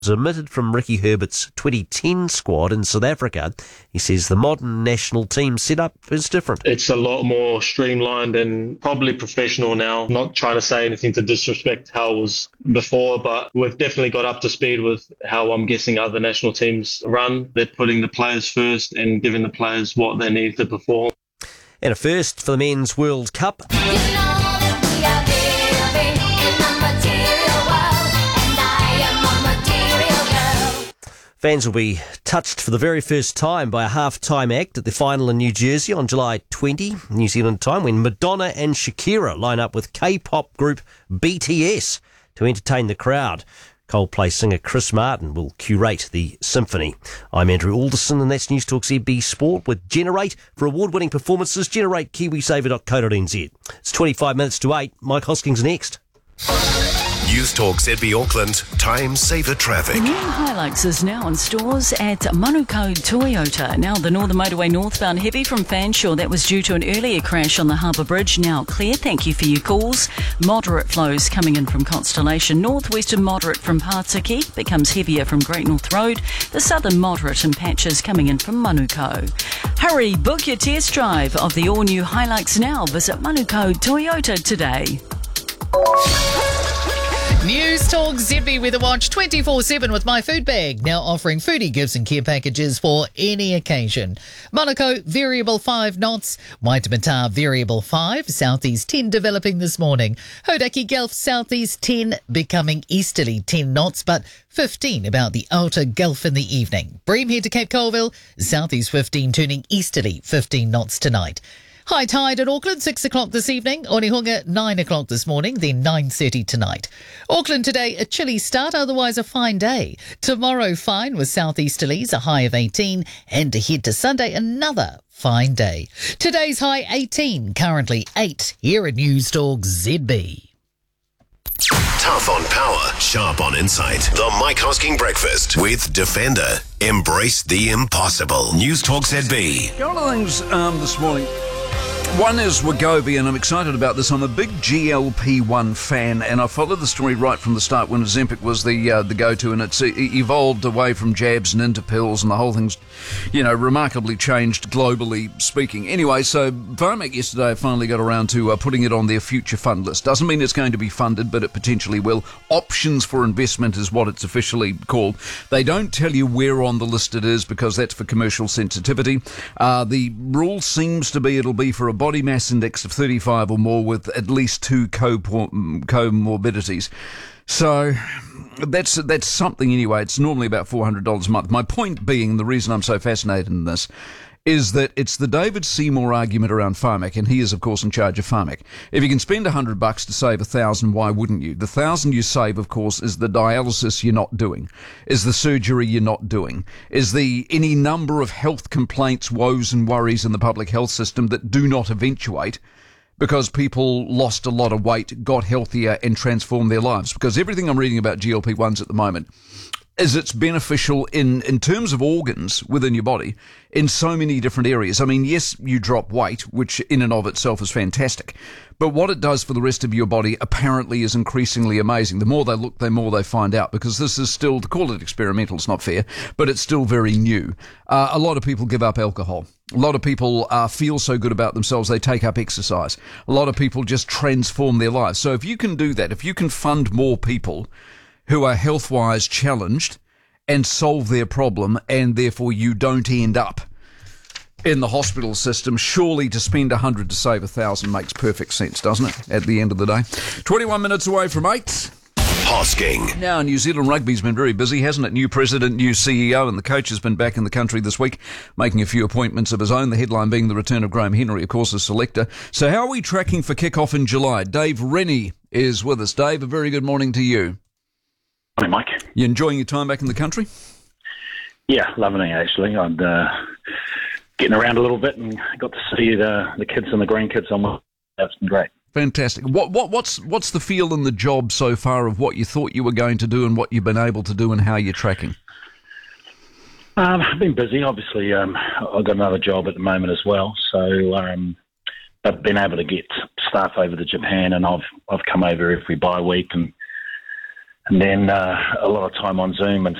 omitted from Ricky Herbert's 2010 squad in South Africa. He says the modern national team setup is different. It's a lot more streamlined and probably professional now. Not trying to say anything to disrespect how it was before, but we've definitely got up to speed with how I'm guessing other national teams run. They're putting the players first and giving the players what they need to perform. And a first for the Men's World Cup. Fans will be touched for the very first time by a half-time act at the final in New Jersey on July 20, New Zealand time, when Madonna and Shakira line up with K-pop group BTS to entertain the crowd. Coldplay singer Chris Martin will curate the symphony. I'm Andrew Alderson, and that's News Talk ZB Sport with Generate. For award-winning performances, generate kiwisaver.co.nz. It's 25 minutes to 8. Mike Hoskins next. News Talk ZB Auckland, Time Saver Traffic. New Hilux is now in stores at Manukau Toyota. Now the Northern Motorway northbound heavy from Fanshawe. That was due to an earlier crash on the Harbour Bridge. Now clear. Thank you for your calls. Moderate flows coming in from Constellation. Northwestern moderate from Pārtiki. Becomes heavier from Great North Road. The southern moderate in patches coming in from Manukau. Hurry, book your test drive of the all-new Hilux now. Visit Manukau Toyota today. News Talk ZB Weather Watch 24/7 with My Food Bag, now offering foodie gifts and care packages for any occasion. Monaco, variable 5 knots. Waitemata, variable 5. Southeast 10 developing this morning. Hodaki Gulf, southeast 10 becoming easterly 10 knots, but 15 about the outer Gulf in the evening. Bream here to Cape Colville, southeast 15 turning easterly 15 knots tonight. High tide at Auckland, 6 o'clock this evening. Onehunga, 9 o'clock this morning, then 9:30 tonight. Auckland today, a chilly start, otherwise a fine day. Tomorrow, fine with southeasterlies, a high of 18. And ahead to Sunday, another fine day. Today's high 18, currently 8 here at News Talk ZB. Tough on power, sharp on insight. The Mike Hosking Breakfast with Defender. Embrace the impossible. News Talk ZB. A couple of things this morning. One is Wegovy, and I'm excited about this. I'm a big GLP-1 fan, and I followed the story right from the start when Ozempic was the go-to, and it's evolved away from jabs and into pills, and the whole thing's, remarkably changed globally speaking. Anyway, so Pharmac yesterday finally got around to putting it on their future fund list. Doesn't mean it's going to be funded, but it potentially will. Options for investment is what it's officially called. They don't tell you where on the list it is because that's for commercial sensitivity. The rule seems to be it'll be for a body mass index of 35 or more with at least 2 comorbidities. So that's something anyway. It's normally about $400 a month. My point being, the reason I'm so fascinated in this is that it's the David Seymour argument around Pharmac, and he is, of course, in charge of Pharmac. If you can spend $100 to save 1,000, why wouldn't you? The 1,000 you save, of course, is the dialysis you're not doing, is the surgery you're not doing, is the any number of health complaints, woes and worries in the public health system that do not eventuate because people lost a lot of weight, got healthier and transformed their lives. Because everything I'm reading about GLP-1s at the moment is it's beneficial in terms of organs within your body in so many different areas. I mean, yes, you drop weight, which in and of itself is fantastic. But what it does for the rest of your body apparently is increasingly amazing. The more they look, the more they find out, because this is still, to call it experimental, it's not fair, but it's still very new. A lot of people give up alcohol. A lot of people feel so good about themselves, they take up exercise. A lot of people just transform their lives. So if you can do that, if you can fund more people who are health-wise challenged and solve their problem, and therefore you don't end up in the hospital system, surely to spend 100 to save 1,000 makes perfect sense, doesn't it, at the end of the day? 21 minutes away from 8. Hosking. Now, New Zealand rugby's been very busy, hasn't it? New president, new CEO, and the coach has been back in the country this week, making a few appointments of his own, the headline being the return of Graham Henry, of course, as selector. So how are we tracking for kick-off in July? Dave Rennie is with us. Dave, a very good morning to you. Hi, Mike. You enjoying your time back in the country? Yeah, loving it, actually. I'm getting around a little bit and got to see the kids and the grandkids on my. That's been great. Fantastic. What's the feel in the job so far of what you thought you were going to do and what you've been able to do and how you're tracking? I've been busy. Obviously, I've got another job at the moment as well. So I've been able to get staff over to Japan, and I've come over every bye week and and then a lot of time on Zoom and